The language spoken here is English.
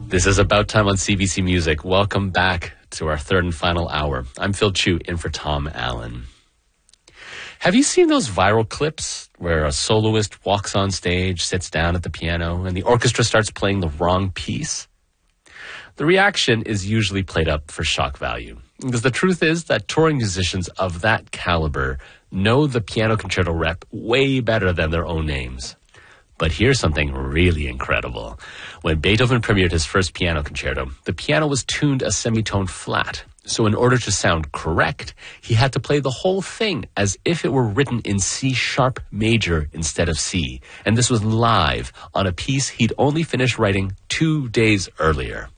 This is About Time on CBC Music. Welcome back to our third and final hour. I'm Phil Chu, in for Tom Allen. Have you seen those viral clips where a soloist walks on stage, sits down at the piano, and the orchestra starts playing the wrong piece? The reaction is usually played up for shock value, because the truth is that touring musicians of that caliber know the piano concerto rep way better than their own names. But here's something really incredible. When Beethoven premiered his first piano concerto, the piano was tuned a semitone flat. So in order to sound correct, he had to play the whole thing as if it were written in C-sharp major instead of C. And this was live on a piece he'd only finished writing 2 days earlier.